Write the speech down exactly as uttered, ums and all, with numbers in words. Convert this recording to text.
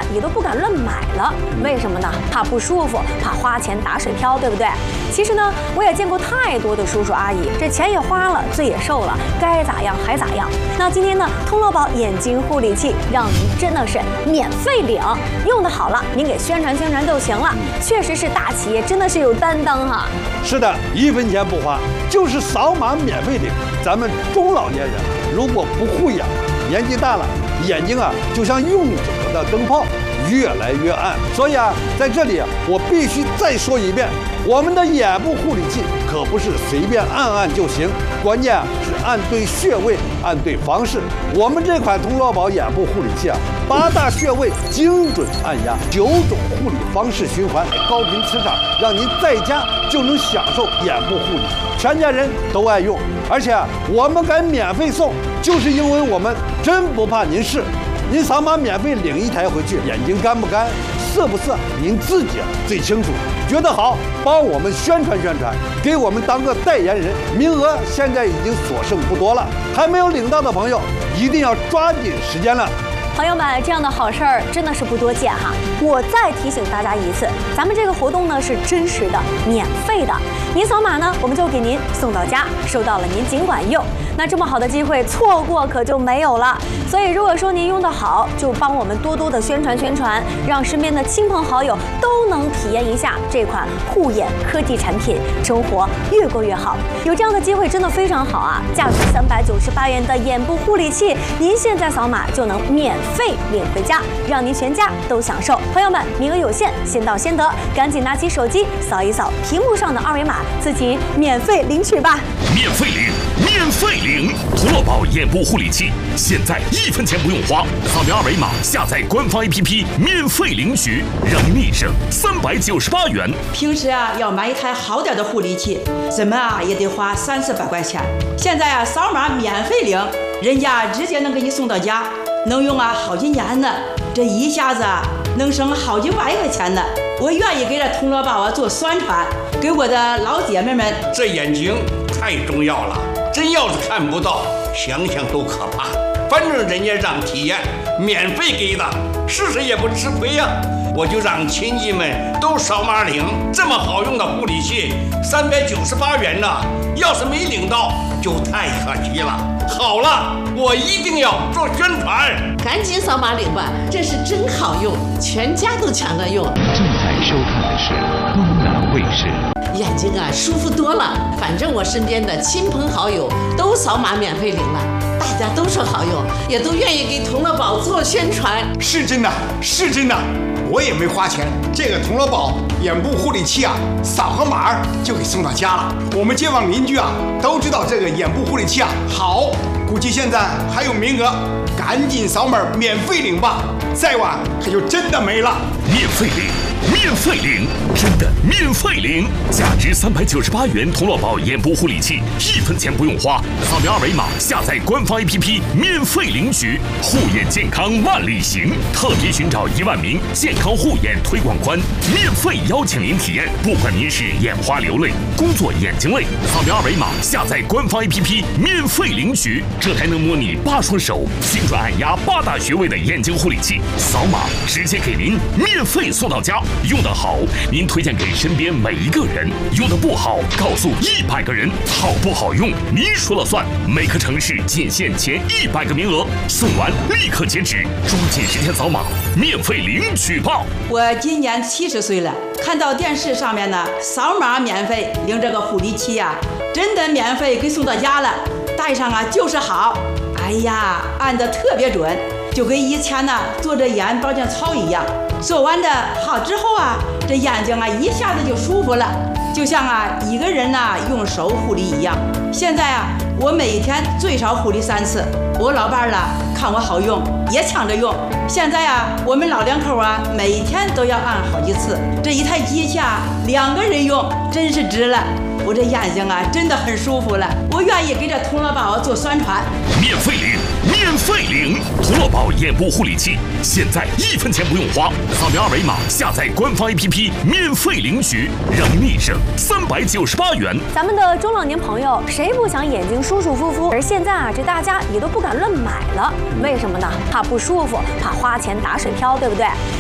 也都不敢乱买了。为什么呢？怕不舒服，怕花钱打水漂，对不对？其实呢，我也见过太多的叔叔阿姨，这钱也花了，罪也受了，该咋样还咋样。那今天呢，通乐宝眼睛护理器让您真的是免费领，用的好了，您给宣传宣传就行了。确实是大企业，真的是有担当哈。 是的，一分钱不花，就是扫码免费领。咱们中老年人如果不护眼，年纪大了，眼睛啊就像用久了的灯泡，越来越暗。所以啊，在这里我必须再说一遍，我们的眼部护理器可不是随便按按就行，关键啊是按对穴位，按对方式。我们这款通乐宝眼部护理器啊，八大穴位精准按压，九种护理方式循环，高频磁场，让您在家就能享受眼部护理，全家人都爱用。而且啊，我们敢免费送，就是因为我们真不怕您试。您扫码免费领一台回去，眼睛干不干、涩不涩，您自己最清楚。觉得好，帮我们宣传宣传，给我们当个代言人。名额现在已经所剩不多了，还没有领到的朋友，一定要抓紧时间了。 朋友们，这样的好事儿真的是不多见哈！我再提醒大家一次，咱们这个活动呢是真实的、免费的，您扫码呢，我们就给您送到家，收到了您尽管用。那这么好的机会，错过可就没有了。所以如果说您用得好，就帮我们多多的宣传宣传，让身边的亲朋好友都能体验一下这款护眼科技产品，生活越过越好。有这样的机会真的非常好啊！价值三百九十八元的眼部护理器，您现在扫码就能免费领回家，让您全家都享受。朋友们，名额有限，先到先得，赶紧拿起手机扫一扫屏幕上的二维码，自己免费领取吧！ 免费领，免费领！通乐宝眼部护理器，现在一分钱不用花，扫描二维码下载官方 A P P， 免费领取，让您立省三百九十八元。 平时啊，要买一台好点的护理器，怎么啊也得花三四百块钱。现在啊，扫码免费领，人家直接能给你送到家。能用啊好几年呢，这一下子啊能省好几百块钱呢。我愿意给这通乐宝啊做宣传，给我的老姐妹们。 这眼睛太重要了，真要是看不到，想想都可怕。反正人家让体验，免费给的，试试也不吃亏呀、啊。我就让亲戚们都扫码领，这么好用的护理器，三百九十八元呢，要是没领到，就太可惜了。好了，我一定要做宣传， 赶紧扫码领吧，这是真好用，全家都抢着用。 正在收看的是东南卫视。 眼睛啊舒服多了，反正我身边的亲朋好友都扫码免费领了，大家都说好用，也都愿意给通乐宝做宣传。 是真的，是真的，我也没花钱，这个通乐宝眼部护理器啊，扫个码就给送到家了。我们街坊邻居啊都知道这个眼部护理器啊好，估计现在还有名额，赶紧扫码免费领吧，再晚可就真的没了。 免费领，免费领，真的免费领！价值三百九十八元通乐宝眼部护理器，一分钱不用花，扫描二维码下载官方 A P P， 免费领取。护眼健康万里行，特别寻找一万名健康护眼推广官，免费邀请您体验。不管您是眼花流泪、工作眼睛累，扫描二维码下载官方 A P P， 免费领取。这还能模拟八双手，精准按压八大穴位的眼睛护理器，扫码直接给您免费送到家。用得好，您推荐给身边每一个人；用得不好，告诉一百个人。好不好用，您说了算。每个城市仅限前一百个名额，送完立刻截止，抓紧时间扫码，免费领取吧！ 我今年七十岁了，看到电视上面呢，扫码免费领这个护理器呀、啊，真的免费给送到家了，戴上啊就是好。哎呀，按得特别准，就跟以前呢做这眼保健操一样。做完的好之后啊，这眼睛啊一下子就舒服了，就像啊一个人呐用手护理一样。现在啊，我每天最少护理三次。我老伴儿了看我好用，也抢着用。现在啊，我们老两口啊，每天都要按好几次。这一台机器啊，两个人用真是值了。我这眼睛啊，真的很舒服了。我愿意给这通乐宝做宣传， 免费领，免费领！通乐宝眼部护理器，现在一分钱不用花，扫描二维码下载官方 A P P， 免费领取，让您立省三百九十八元。 咱们的中老年朋友，谁不想眼睛舒舒服服？而现在啊，这大家也都不敢乱买了，为什么呢？怕不舒服，怕花钱打水漂，对不对？